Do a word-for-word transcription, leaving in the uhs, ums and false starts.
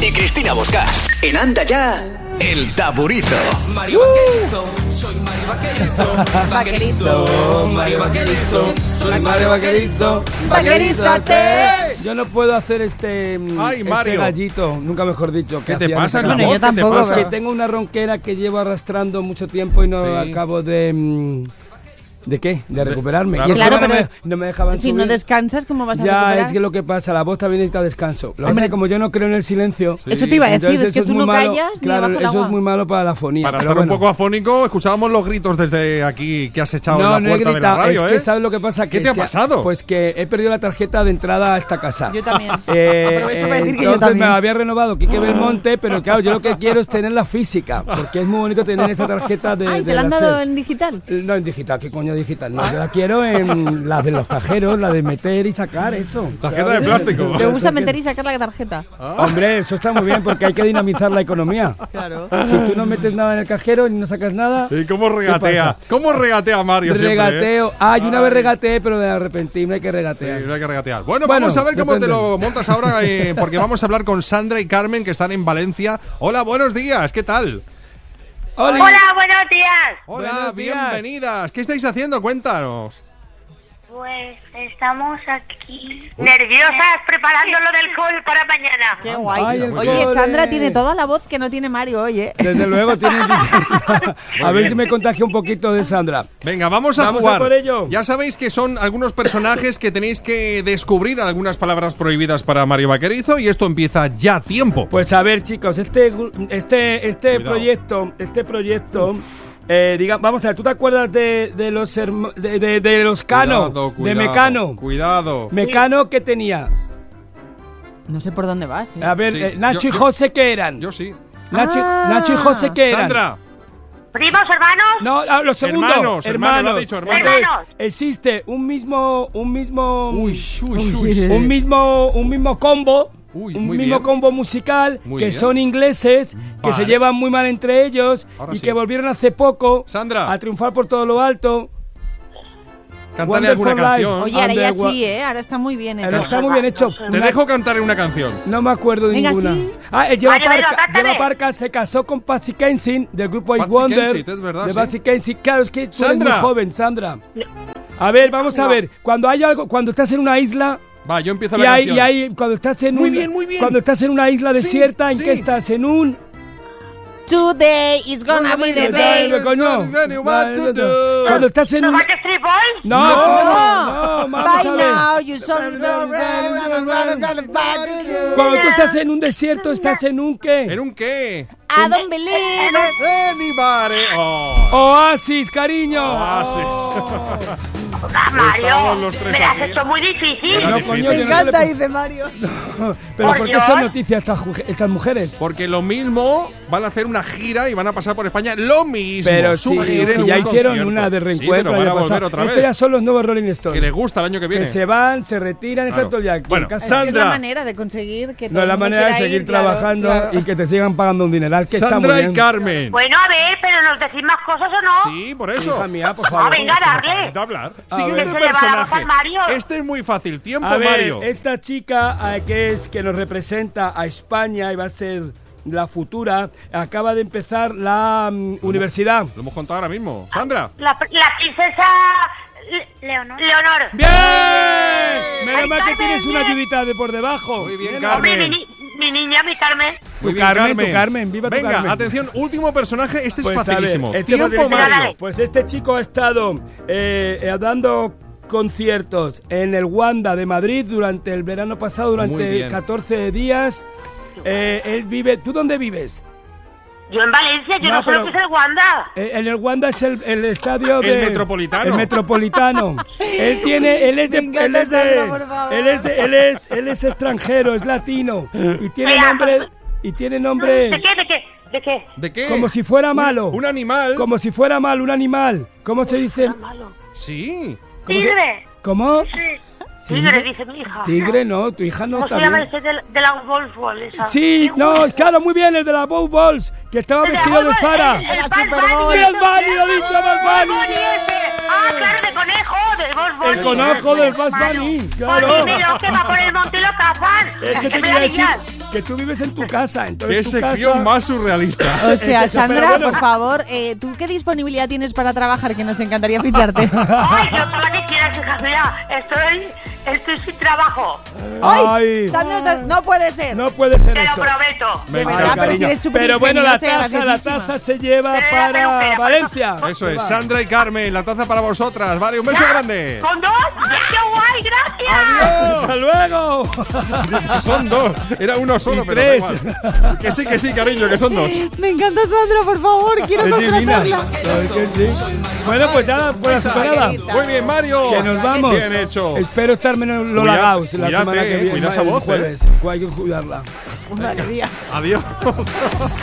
y Cristina Bosca. En Anda Ya, El Taburito. Mario Vaquerito, soy Mario Vaquerito. Vaquerito, Mario Vaquerito, soy Mario Vaquerito. ¡Vaquerízate! Yo no puedo hacer este, Ay, este Mario. gallito, nunca mejor dicho. ¿Qué te hacía pasa en esta la Bueno, voz? yo ¿Qué te tampoco, pasa? Que tengo una ronquera que llevo arrastrando mucho tiempo y no Sí. acabo de... mm, ¿De qué? De recuperarme. claro. Y encima Claro, no, pero me, no me dejaban Si subir. no descansas, ¿cómo vas a Ya, recuperar? es que lo que pasa, la voz también necesita descanso. Lo que pasa Hombre. es que como yo no creo en el silencio... Eso te iba a decir, entonces es que eso tú muy no malo. callas ni Claro, bajo el eso agua. es muy malo para la fonía. Para pero estar un bueno. poco afónico, escuchábamos los gritos desde aquí que has echado No, en la no he puerta de la gritado, radio, es que ¿eh? ¿sabes lo que pasa? ¿Qué Que te ha se pasado? Pues que he perdido la tarjeta de entrada a esta casa. Yo también. Eh, Aprovecho para decir que yo entonces también. me la había renovado Quique Belmonte, pero claro, yo lo que quiero es tenerla física, porque es muy bonito tener esa tarjeta de, Ay, de ¿te la han la dado SER. en digital? No, en digital, ¿qué coño digital? No, yo la quiero en la de los cajeros, la de meter y sacar, eso. Tarjeta ¿sabes? de plástico. ¿Te gusta meter y sacar la tarjeta? Hombre, eso está muy bien porque hay que dinamizar la economía. Claro. Si tú no metes nada en el cajero y no sacas nada... ¿Y cómo ¿qué regatea? pasa? ¿Cómo regatea Mario siempre, eh? Regateo. Ah, yo una Ay. vez regateé, pero me arrepentí, no hay que Sí, regatear. no hay que regatear. Bueno, Bueno, vamos a ver cómo depende. te lo montas ahora, eh, porque vamos a hablar con Sandra y Carmen, que están en Valencia. Hola, buenos días, ¿qué tal? Oli. Hola, buenos días. Hola, Buenos días. bienvenidas. ¿Qué estáis haciendo? Cuéntanos. Pues estamos aquí nerviosas preparando lo del call para mañana. Qué guay. Ay, el Oye, cole. Sandra tiene toda la voz que no tiene Mario hoy, ¿eh? Desde luego tiene... A ver si me contagio un poquito de Sandra. Venga, vamos a Vamos jugar. a por ello. Ya sabéis que son algunos personajes que tenéis que descubrir algunas palabras prohibidas para Mario Vaquerizo y esto empieza ya tiempo. Pues a ver, chicos, este este este Cuidado. proyecto, este proyecto eh, diga, vamos a ver, ¿tú te acuerdas de, de los hermo- de, de, de los Cano, Cuidado, de cuidado, Mecano? Cuidado. Mecano que tenía. No sé por dónde vas, ¿eh? A ver, Sí, eh, Nacho yo- y yo- José, ¿qué eran? Yo sí. Nacho, Ah. Nacho y José, ¿qué eran? Sandra. ¿Primos, hermanos? No, ah, lo segundo. Hermanos, hermanos, lo ha dicho, hermanos. Entonces, Hermanos. existe un mismo, un mismo, Uy, uy, uy. un mismo, un mismo combo, Uy, un muy mismo bien. combo musical Muy que bien. son ingleses, que Vale. se llevan muy mal entre ellos Ahora y sí. que volvieron hace poco Sandra. a triunfar por todo lo alto. Cántale Wonderful alguna Life. canción. Oye, ahora ya Underwa- sí, ¿eh? Ahora está muy bien Pero hecho. está muy bien hecho. Te Una- dejo cantar una canción. No me acuerdo de Venga, ninguna. sí. Ah, el Lleva Vale, venga, Parca, cántale. Lleva Parca se casó con Patsy Kensit del grupo I Patsy Wonder. Kensit, es verdad, de sí. Patsy Kensit. Claro, es que tú eres Sandra. muy joven, Sandra. A ver, vamos a No. ver. Cuando hay algo, cuando estás en una isla Va, yo empiezo y la hay, canción. y hay, cuando estás en Muy un, bien, muy bien. cuando estás en una isla Sí, desierta, ¿en sí. qué estás? En un Today is gonna be the day. Dale, coño. Then what to do. Cuando estás en ¿Los un Backstreet Boys? no, No. no, no, vamos By a ver. now, you son so Cuando tú estás en un desierto, estás en un qué? ¿En un qué? I don't believe it. Anybody. Oh. Oasis, cariño. Oasis. Ah, Mario, Estamos los tres me lo has aquí. hecho muy difícil. Era No, difícil. coño, Me que no encanta, le- dice Mario. Pero Por ¿por qué Dios. son noticias estas, ju- estas mujeres? Porque lo mismo van a hacer una gira y van a pasar por España lo mismo. Pero Su sí, gira sí, en ya un hicieron concierto. una de Sí, reencuentro. pero van el a año volver pasado. otra Estos vez. ya son los nuevos Rolling Que Stones. le gusta el año que viene. Que se van, se retiran, Claro. están todo el día aquí Bueno, en casa. Sandra. Es la manera de conseguir que todo No es el la mundo manera de quiera seguir ir, claro, trabajando claro. y que te sigan pagando un dineral, que está Sandra muy y bien. Carmen. Bueno, a ver, pero ¿nos decís más cosas o no? Sí, por eso. Hija mía, por Ah, favor. venga, darle. De hablar. A Siguiente ver. Que se le va la voz personaje. al Mario. Este es muy fácil. Tiempo, A ver, Mario. esta chica eh, que es que nos representa a España y va a ser la futura, acaba de empezar la mm, universidad. Lo hemos contado ahora mismo. Sandra. La, la princesa Le- Leonor. Leonor. ¡Bien! Ay, Menos mal que Carmen, tienes una bien. ayudita de por debajo. Muy bien, Bien, Hombre, Carmen. mi, ni- mi niña, mi Carmen. Tu Muy bien, Carmen, tu Carmen, viva tu Venga, Carmen. atención, último personaje. Este es Pues, a ver, facilísimo. este Tiempo, facilísimo. Mario. Pues este chico ha estado eh, eh, dando conciertos en el Wanda de Madrid durante el verano pasado, Muy durante bien. catorce días. Eh, él vive... ¿Tú dónde vives? Yo en Valencia, yo No, no, sé pero- lo que es el Wanda. Eh, en el Wanda es el, el estadio El de... Metropolitano. El Metropolitano. Él tiene... Él es de... Me Él encanta es de... Sandra, por favor. Él es de... Él es, él es extranjero, es latino. Y tiene Mira, nombre... Y tiene nombre... ¿De qué? ¿De qué? ¿De qué? ¿De qué? Como si fuera malo. Un, un animal. Como si fuera mal, un animal. ¿Cómo se dice? Está malo. Sí. ¿Cómo se- Tigre. ¿Cómo? Sí. Sí. Tigre, dice mi hija. Tigre, no, tu hija no ¿Cómo se está llama bien. ese de, de la Wolf Wall? Esa? Sí, no, claro, muy bien, el de la Bow Balls, que estaba El de la vestido de Wolf Wall, Zara. el- el La Bad Super Bunny, Bowl. ¡Bien, Bunny, lo ha dicho, Bad Bad Bunny! Bunny ese. Ah, claro, de conejo, de Bugs Bunny. El conejo del Bugs Bunny, claro. Pues dímelo, que va por el monte y lo cazan. Es que te me quería la decir lías. que tú vives en tu casa, entonces Qué tu sección casa... más surrealista. O sea, Es eso, Sandra, pero bueno. por favor, eh, ¿tú qué disponibilidad tienes para trabajar? Que nos encantaría ficharte. Ay, lo que quieras, hija mía. Estoy, estoy sin trabajo. Ay, Sandra, estás- no puede ser. no puede ser Te lo eso. prometo. Me De encanta. verdad, pero Cariño. si eres súper Pero bueno, la ingeniosa y taza, la graciosísima. taza se lleva Pero para espera, Valencia. Eso es, Va. Sandra y Carmen, la taza para vosotras. Vale, un beso ¿Ya? grande. ¿Con dos? ¡Qué guay, gracias! ¡Hasta luego! Son dos. Era uno solo, Y pero tres. da igual. Que sí, que sí, cariño, que son dos. Me encanta Sandra, por favor, quiero Es divina. contratarla. Claro que sí. Bueno, pues ya por la superada. Muy bien, Mario. Que nos vamos. Bien hecho. Espero estar menos Lola Cuida- Gauss la cuídate, semana que eh, viene. cuida esa el voz, eh. jueves. Hay que cuidarla. Madre mía. Adiós.